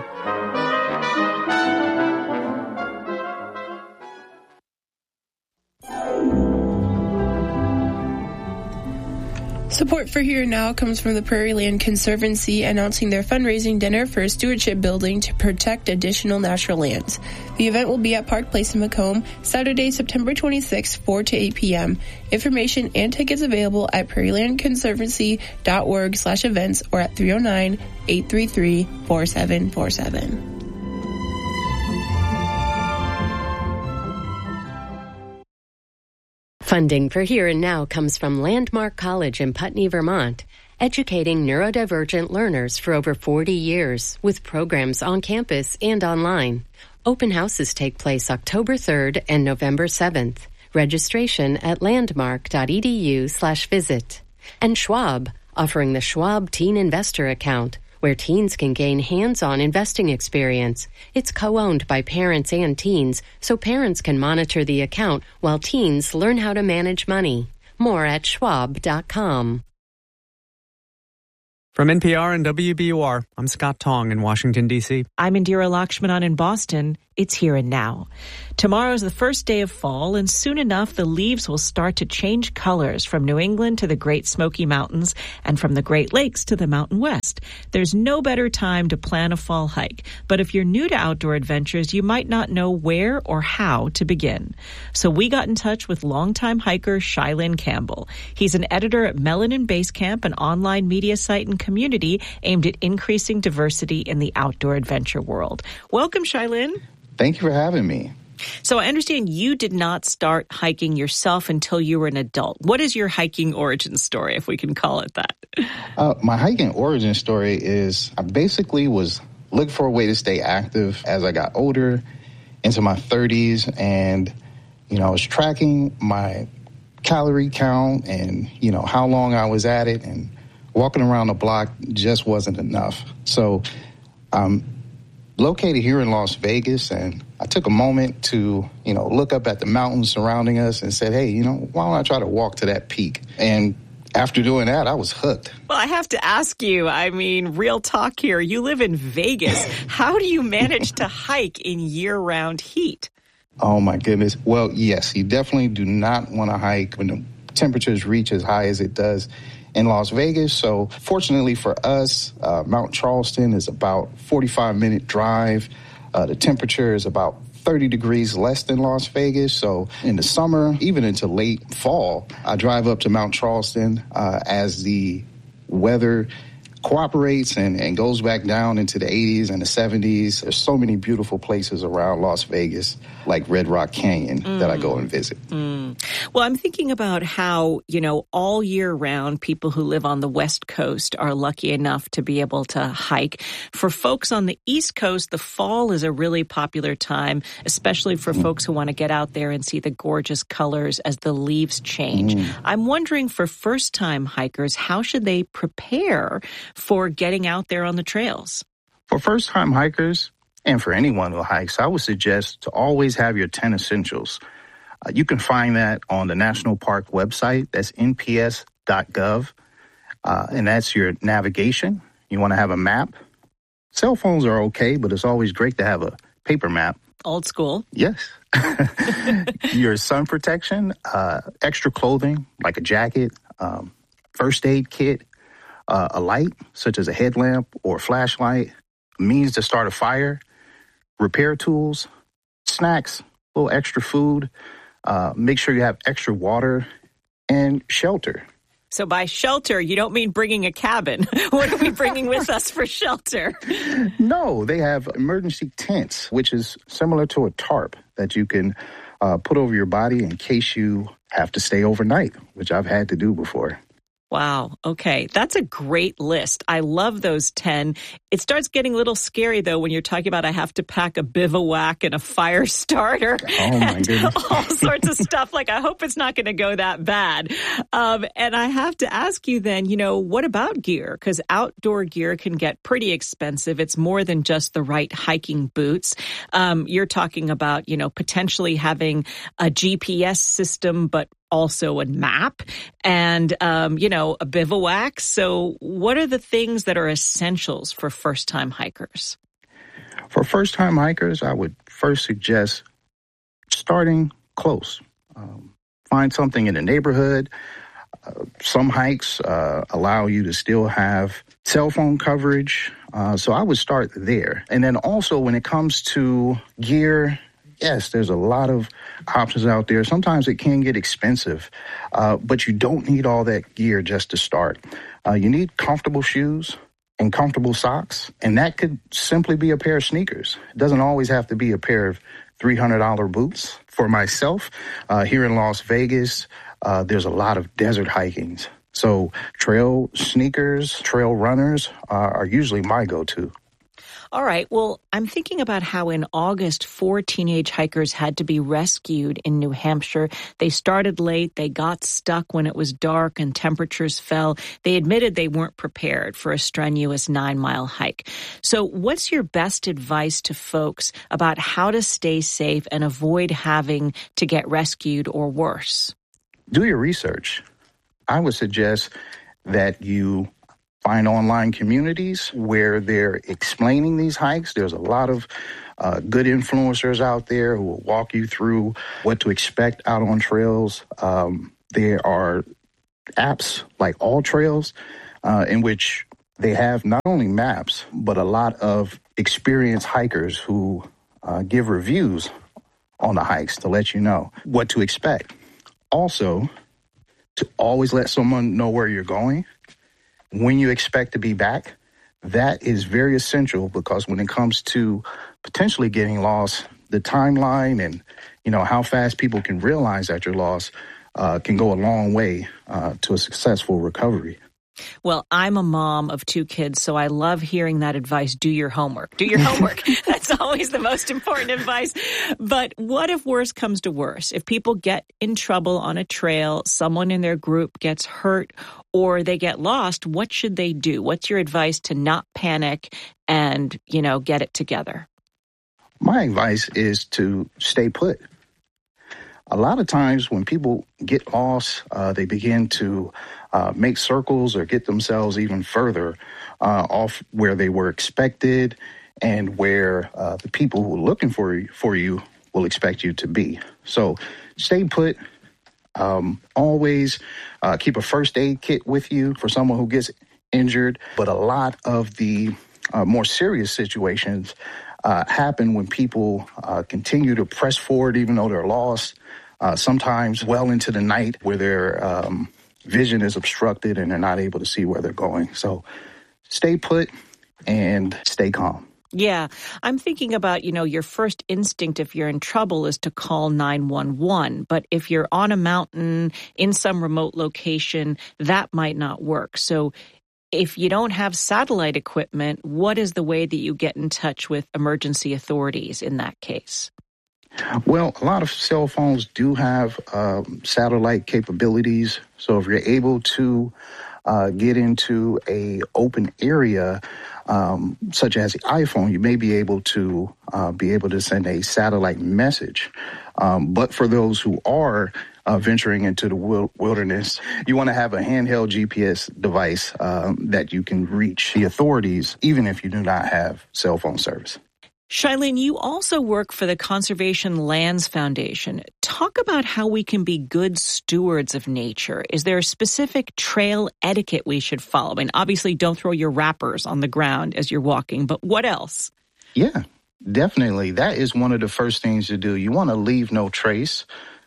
S6: Support for Here Now comes from the Prairie Land Conservancy announcing their fundraising dinner for a stewardship building to protect additional natural lands. The event will be at Park Place in Macomb, Saturday, September twenty-sixth, four to eight p.m. Information and tickets available at prairielandconservancy.org slash events or at three oh nine, eight three three, four seven four seven.
S25: Funding for Here and Now comes from Landmark College in Putney, Vermont, educating neurodivergent learners for over forty years with programs on campus and online. Open houses take place October third and November seventh. Registration at landmark.edu slash visit. And Schwab, offering the Schwab Teen Investor Account, where teens can gain hands-on investing experience. It's co-owned by parents and teens, so parents can monitor the account while teens learn how to manage money. More at schwab dot com.
S8: From N P R and W B U R, I'm Scott Tong in Washington, D C.
S7: I'm Indira Lakshmanan in Boston. It's Here and Now. Tomorrow is the first day of fall, and soon enough, the leaves will start to change colors from New England to the Great Smoky Mountains and from the Great Lakes to the Mountain West. There's no better time to plan a fall hike, but if you're new to outdoor adventures, you might not know where or how to begin. So we got in touch with longtime hiker Shylin Campbell. He's an editor at Melanin Base Camp, an online media site and community aimed at increasing diversity in the outdoor adventure world. Welcome, Shylin.
S10: Thank you for having me.
S7: So I understand you did not start hiking yourself until you were an adult. What is your hiking origin story, if we can call it that?
S10: Uh, my hiking origin story is I basically was looking for a way to stay active as I got older, into my thirties, and, you know, I was tracking my calorie count and, you know, how long I was at it, and walking around the block just wasn't enough. So um located here in Las Vegas, and I took a moment to, you know, look up at the mountains surrounding us and said, hey, you know, why don't I try to walk to that peak? And after doing that, I was hooked.
S7: Well, I have to ask you, I mean, real talk here. You live in Vegas. How do you manage to hike in year-round heat?
S10: Oh, my goodness. Well, yes, you definitely do not want to hike when the temperatures reach as high as it does in Las Vegas. So fortunately for us, uh, Mount Charleston is about forty-five minute drive. Uh, the temperature is about thirty degrees less than Las Vegas. So in the summer, even into late fall, I drive up to Mount Charleston uh, as the weather cooperates and, and goes back down into the eighties and the seventies. There's so many beautiful places around Las Vegas, like Red Rock Canyon, mm. that I go and visit.
S7: Mm. Well, I'm thinking about how, you know, all year round, people who live on the West Coast are lucky enough to be able to hike. For folks on the East Coast, the fall is a really popular time, especially for mm. folks who want to get out there and see the gorgeous colors as the leaves change. Mm. I'm wondering, for first-time hikers, how should they prepare for getting out there on the trails?
S10: For first-time hikers, and for anyone who hikes, I would suggest to always have your ten essentials. Uh, you can find that on the National Park website. That's N P S dot gov, uh, and that's your navigation. You want to have a map. Cell phones are okay, but it's always great to have a paper map.
S7: Old school.
S10: Yes. Your sun protection, uh, extra clothing like a jacket, um, first aid kit, Uh, a light, such as a headlamp or a flashlight, means to start a fire, repair tools, snacks, a little extra food, uh, make sure you have extra water, and shelter.
S7: So by shelter, you don't mean bringing a cabin. What are we bringing with us for shelter?
S10: No, they have emergency tents, which is similar to a tarp that you can uh, put over your body in case you have to stay overnight, which I've had to do before.
S7: Wow. Okay. That's a great list. I love those ten. It starts getting a little scary, though, when you're talking about I have to pack a bivouac and a fire starter.
S10: Oh, my
S7: and
S10: goodness.
S7: all sorts of stuff. Like, I hope it's not going to go that bad. Um, and I have to ask you then, you know, what about gear? Because outdoor gear can get pretty expensive. It's more than just the right hiking boots. Um, you're talking about, you know, potentially having a G P S system, but also a map and, um, you know, a bivouac. So what are the things that are essentials for first-time hikers?
S10: For first-time hikers, I would first suggest starting close. Um, find something in the neighborhood. Uh, some hikes uh, allow you to still have cell phone coverage. Uh, so I would start there. And then also when it comes to gear, yes, there's a lot of options out there. Sometimes it can get expensive, uh, but you don't need all that gear just to start. Uh, you need comfortable shoes and comfortable socks, and that could simply be a pair of sneakers. It doesn't always have to be a pair of three hundred dollars boots. For myself, uh, here in Las Vegas, uh, there's a lot of desert hikings. So trail sneakers, trail runners uh, are usually my go-to.
S7: All right. Well, I'm thinking about how in August, four teenage hikers had to be rescued in New Hampshire. They started late. They got stuck when it was dark and temperatures fell. They admitted they weren't prepared for a strenuous nine-mile hike. So what's your best advice to folks about how to stay safe and avoid having to get rescued or worse?
S10: Do your research. I would suggest that you find online communities where they're explaining these hikes. There's a lot of uh, good influencers out there who will walk you through what to expect out on trails. Um, there are apps like All Trails uh, in which they have not only maps, but a lot of experienced hikers who uh, give reviews on the hikes to let you know what to expect. Also, to always let someone know where you're going, when you expect to be back. That is very essential, because when it comes to potentially getting lost, the timeline and, you know, how fast people can realize that you're lost uh, can go a long way uh, to a successful recovery.
S7: Well, I'm a mom of two kids, so I love hearing that advice. Do your homework. Do your homework. That's always the most important advice. But what if worse comes to worse? If people get in trouble on a trail, someone in their group gets hurt, or they get lost, what should they do? What's your advice to not panic and, you know, get it together?
S10: My advice is to stay put. A lot of times when people get lost, uh, they begin to uh, make circles or get themselves even further uh, off where they were expected and where uh, the people who are looking for you, for you will expect you to be. So stay put. Um, always uh, keep a first aid kit with you for someone who gets injured. But a lot of the uh, more serious situations uh, happen when people uh, continue to press forward even though they're lost. Uh, sometimes well into the night where their um, vision is obstructed and they're not able to see where they're going. So stay put and stay calm.
S7: Yeah, I'm thinking about, you know, your first instinct if you're in trouble is to call nine one one. But if you're on a mountain in some remote location, that might not work. So if you don't have satellite equipment, what is the way that you get in touch with emergency authorities in that case?
S10: Well, a lot of cell phones do have um, satellite capabilities. So if you're able to uh, get into a open area, um, such as the iPhone, you may be able to uh, be able to send a satellite message. Um, but for those who are uh, venturing into the wil- wilderness, you want to have a handheld G P S device um, that you can reach the authorities, even if you do not have cell phone service.
S7: Shailene, you also work for the Conservation Lands Foundation. Talk about how we can be good stewards of nature. Is there a specific trail etiquette we should follow? I mean, obviously, don't throw your wrappers on the ground as you're walking, but what else?
S10: Yeah, definitely. That is one of the first things to do. You want to leave no trace.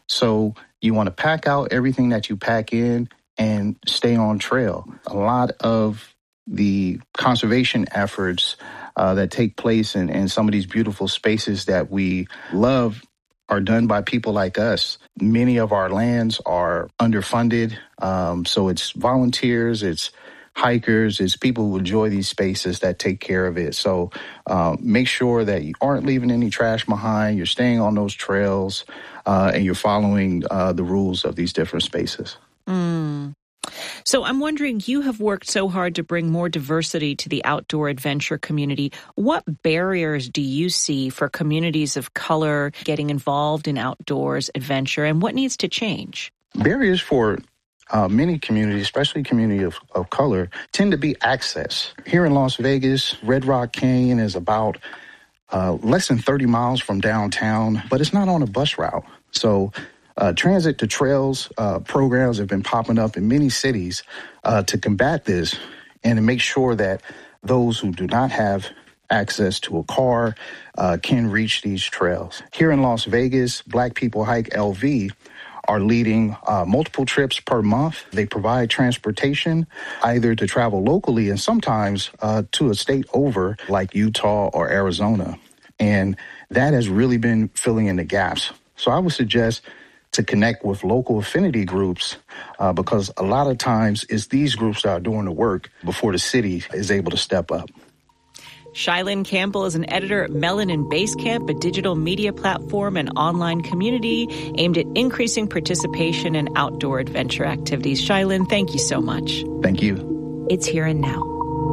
S10: So you want to pack out everything that you pack in and stay on trail. A lot of the conservation efforts uh, that take place in, in some of these beautiful spaces that we love are done by people like us. Many of our lands are underfunded, um, so it's volunteers, it's hikers, it's people who enjoy these spaces that take care of it. So uh, make sure that you aren't leaving any trash behind, you're staying on those trails, uh, and you're following uh, the rules of these different spaces.
S7: Mm. So I'm wondering, you have worked so hard to bring more diversity to the outdoor adventure community. What barriers do you see for communities of color getting involved in outdoors adventure, and what needs to change?
S10: Barriers for uh, many communities, especially community of, of color, tend to be access. Here in Las Vegas, Red Rock Canyon is about uh, less than thirty miles from downtown, but it's not on a bus route. So Uh, transit to trails uh, programs have been popping up in many cities uh, to combat this and to make sure that those who do not have access to a car uh, can reach these trails. Here in Las Vegas, Black People Hike L V are leading uh, multiple trips per month. They provide transportation either to travel locally and sometimes uh, to a state over like Utah or Arizona. And that has really been filling in the gaps. So I would suggest to connect with local affinity groups uh, because a lot of times it's these groups that are doing the work before the city is able to step up.
S7: Shylin Campbell is an editor at Melanin Basecamp, a digital media platform and online community aimed at increasing participation in outdoor adventure activities. Shylin, thank you so much.
S10: Thank you.
S7: It's Here and Now.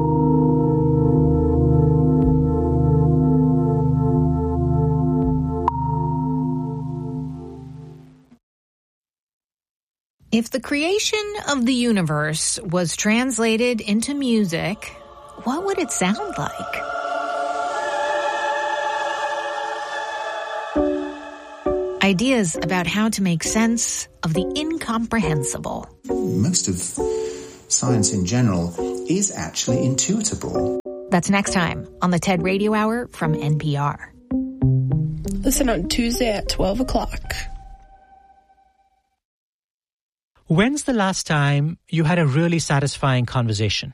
S11: If the creation of the universe was translated into music, what would it sound like? Ideas about how to make sense of the incomprehensible.
S12: Most of science in general is actually intuitable.
S11: That's next time on the TED Radio Hour from N P R.
S6: Listen on Tuesday at twelve o'clock.
S13: When's the last time you had a really satisfying conversation?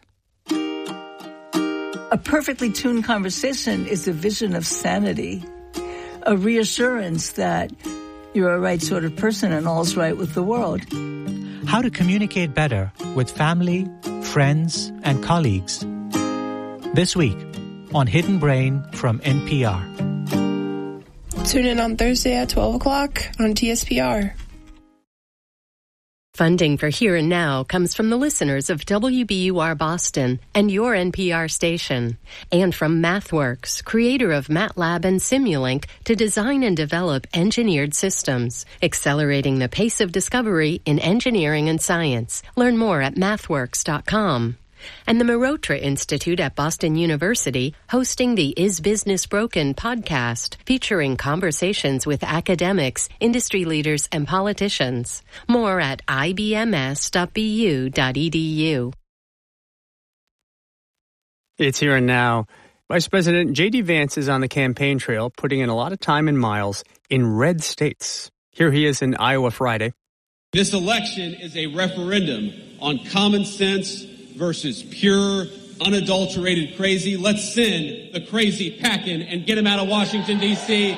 S14: A perfectly tuned conversation is a vision of sanity, a reassurance that you're a right sort of person and all's right with the world.
S13: How to communicate better with family, friends, and colleagues. This week on Hidden Brain from N P R.
S6: Tune in on Thursday at twelve o'clock on T S P R.
S25: Funding for Here and Now comes from the listeners of W B U R Boston and your N P R station, and from MathWorks, creator of MATLAB and Simulink, to design and develop engineered systems, accelerating the pace of discovery in engineering and science. Learn more at mathworks dot com. And the Mehrotra Institute at Boston University hosting the Is Business Broken podcast, featuring conversations with academics, industry leaders, and politicians. More at I B M S dot B U dot E D U.
S8: It's Here and Now. Vice President J D Vance is on the campaign trail, putting in a lot of time and miles in red states. Here he is in Iowa Friday.
S15: This election is a referendum on common sense versus pure, unadulterated crazy. Let's send the crazy packing and get him out of Washington, D C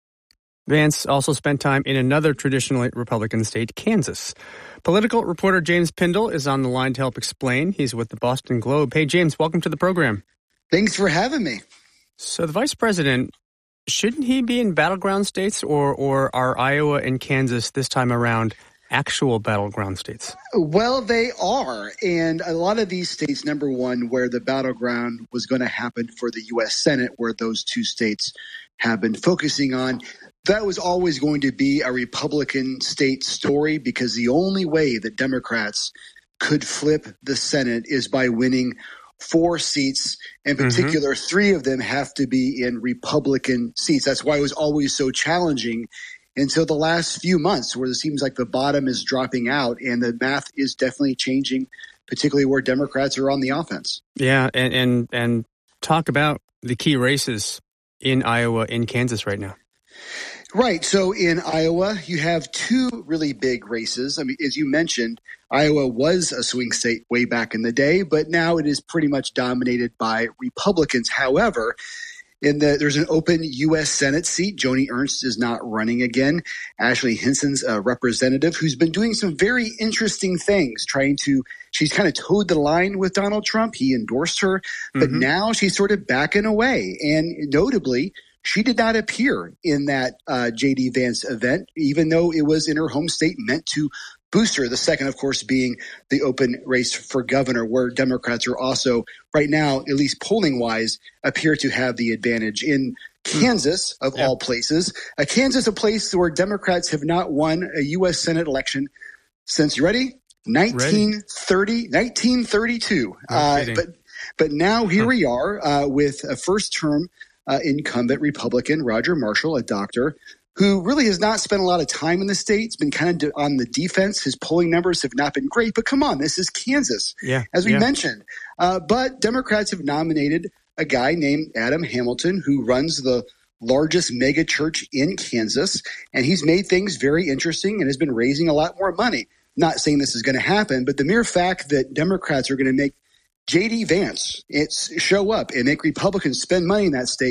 S8: Vance also spent time in another traditionally Republican state, Kansas. Political reporter James Pindle is on the line to help explain. He's with the Boston Globe. Hey, James, welcome to the program.
S16: Thanks for having me.
S8: So the vice president, shouldn't he be in battleground states, or, or are Iowa and Kansas this time around actual battleground states?
S16: Well, they are. And a lot of these states, number one, where the battleground was going to happen for the U S Senate, where those two states have been focusing on, that was always going to be a Republican state story, because the only way that Democrats could flip the Senate is by winning four seats. In particular, mm-hmm. three of them have to be in Republican seats. That's why it was always so challenging until the last few months, where it seems like the bottom is dropping out, and the math is definitely changing, particularly where Democrats are on the offense.
S8: Yeah, and and, and talk about the key races in Iowa and Kansas right now.
S16: Right. So in Iowa, you have two really big races. I mean, as you mentioned, Iowa was a swing state way back in the day, but now it is pretty much dominated by Republicans. However, In the, there's an open U S Senate seat. Joni Ernst is not running again. Ashley Hinson's a representative who's been doing some very interesting things, trying to – she's kind of towed the line with Donald Trump. He endorsed her, but mm-hmm. now she's sort of backing away. And notably, she did not appear in that uh, J D Vance event, even though it was in her home state, meant to boost her. The second, of course, being the open race for governor, where Democrats are also right now, at least polling wise, appear to have the advantage. In Kansas, of yeah. all places, uh, Kansas, a place where Democrats have not won a U S Senate election since, you ready? nineteen thirty, nineteen thirty-two.
S8: No
S16: uh, but but now here huh. we are uh, with a first-term uh, incumbent Republican, Roger Marshall, a doctor, who really has not spent a lot of time in the state. He's been kind of on the defense. His polling numbers have not been great, but come on, this is Kansas,
S8: yeah,
S16: as we
S8: yeah.
S16: mentioned. Uh, but Democrats have nominated a guy named Adam Hamilton, who runs the largest mega church in Kansas, and he's made things very interesting and has been raising a lot more money. Not saying this is going to happen, but the mere fact that Democrats are going to make J D Vance it's show up and make Republicans spend money in that state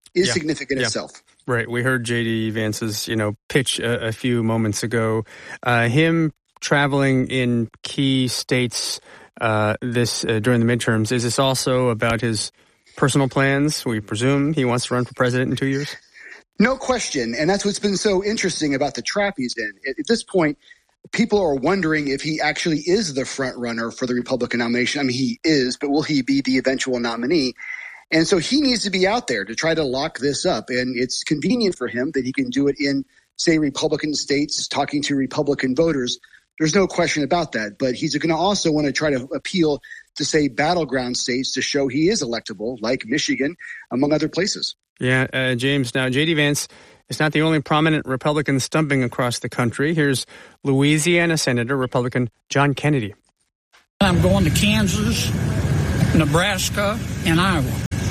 S16: is
S8: yeah.
S16: significant
S8: yeah.
S16: itself.
S8: Right. We heard J D. Vance's, you know, pitch a, a few moments ago. Uh, him traveling in key states uh, this uh, during the midterms. Is this also about his personal plans? We presume he wants to run for president in two years?
S16: No question. And that's what's been so interesting about the trap he's in. At, at this point, people are wondering if he actually is the front runner for the Republican nomination. I mean, he is, but will he be the eventual nominee? And so he needs to be out there to try to lock this up. And it's convenient for him that he can do it in, say, Republican states, talking to Republican voters. There's no question about that. But he's going to also want to try to appeal to, say, battleground states to show he is electable, like Michigan, among other places. Yeah, uh, James. Now, J D. Vance is not the only prominent Republican stumping across the country. Here's Louisiana Senator Republican John Kennedy.
S17: I'm going to Kansas, Nebraska, and Iowa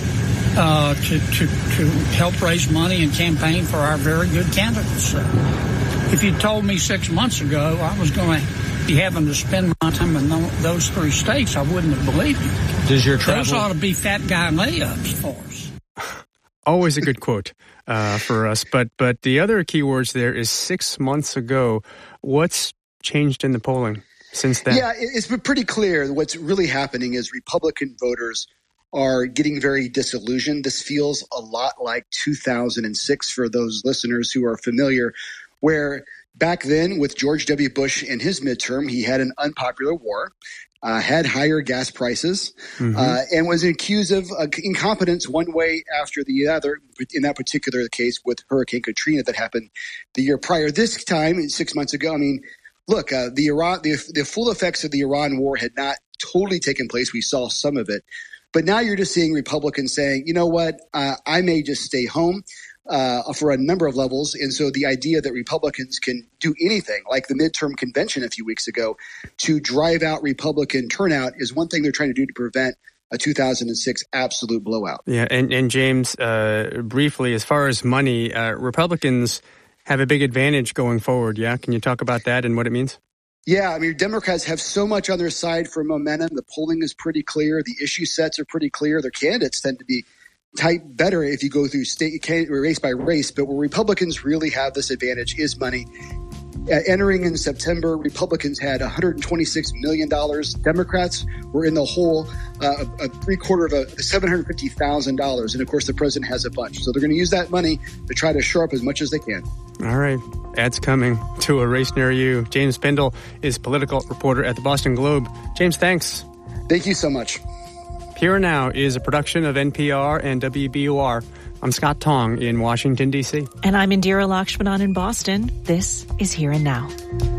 S17: uh, to, to, to help raise money and campaign for our very good candidates. Uh, if you told me six months ago I was going to be having to spend my time in those three states, I wouldn't have believed you.
S8: Does your travel...
S17: Those ought to be fat guy layups for us.
S8: Always a good quote uh, for us. But but the other keywords there is six months ago. What's changed in the polling since then? Yeah, it's been pretty clear. What's really happening is Republican voters are getting very disillusioned. This feels a lot like two thousand six for those listeners who are familiar, where back then with George W. Bush in his midterm, he had an unpopular war. Uh, had higher gas prices, mm-hmm. uh, and was accused of uh, incompetence one way after the other, in that particular case with Hurricane Katrina that happened the year prior. This time, six months ago, I mean, look, uh, the Iran, the, the full effects of the Iran war had not totally taken place. We saw some of it. But now you're just seeing Republicans saying, you know what, uh, I may just stay home. Uh, for a number of levels. And so the idea that Republicans can do anything, like the midterm convention a few weeks ago, to drive out Republican turnout is one thing they're trying to do to prevent a two thousand six absolute blowout. Yeah, and, and James, uh, briefly, as far as money, uh, Republicans have a big advantage going forward, yeah? Can you talk about that and what it means? Yeah, I mean, Democrats have so much on their side for momentum. The polling is pretty clear. The issue sets are pretty clear. Their candidates tend to be type better if you go through state race by race, but where Republicans really have this advantage is money. Uh, entering in September, Republicans had one hundred twenty-six million dollars. Democrats were in the hole, uh, a, a three quarter of a seven hundred fifty thousand dollars. And of course, the president has a bunch. So they're going to use that money to try to shore up as much as they can. All right. Ads coming to a race near you. James Bindel is political reporter at the Boston Globe. James, thanks. Thank you so much. Here and Now is a production of N P R and W B U R. I'm Scott Tong in Washington, D C.
S7: And I'm Indira Lakshmanan in Boston. This is Here and Now.